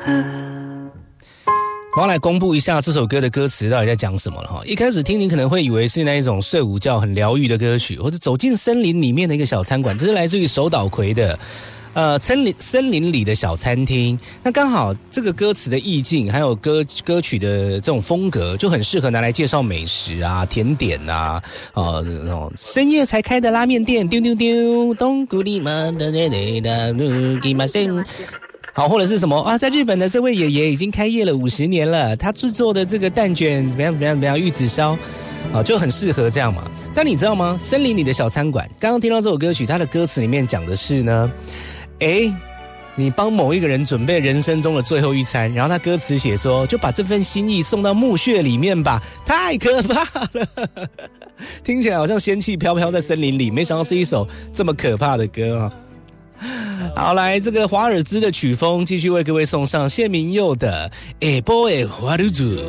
我要来公布一下这首歌的歌词到底在讲什么了哈。一开始听你可能会以为是那一种睡午觉很疗愈的歌曲，或者走进森林里面的一个小餐馆，这是来自于手岛葵的森林里的小餐厅。那刚好这个歌词的意境还有歌曲的这种风格就很适合拿来介绍美食啊、甜点啊，那种深夜才开的拉面店，丢丢丢东古里嘛的好，或者是什么啊？在日本的这位爷爷已经开业了50年了，他制作的这个蛋卷怎么样，玉子烧，就很适合这样嘛。但你知道吗？森林里的小餐馆，刚刚听到这首歌曲，它的歌词里面讲的是呢，你帮某一个人准备人生中的最后一餐，然后他歌词写说，就把这份心意送到墓穴里面吧，太可怕了，听起来好像仙气飘飘在森林里，没想到是一首这么可怕的歌啊。好，来这个华尔兹的曲风继续为各位送上谢明佑的《下晡的花露珠》。